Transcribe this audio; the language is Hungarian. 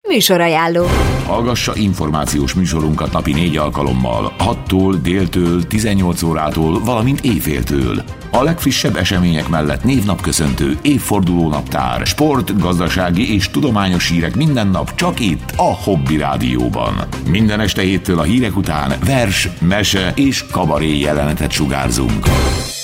Műsorajánló. Hallgassa információs műsorunkat napi 4 alkalommal, 6-tól, déltől, 18 órától, valamint éjféltől. A legfrissebb események mellett névnapköszöntő, évfordulónaptár, sport, gazdasági és tudományos hírek minden nap csak itt, a Hobby Rádióban. Minden este héttől a hírek után vers, mese és kabaré jelenetet sugárzunk.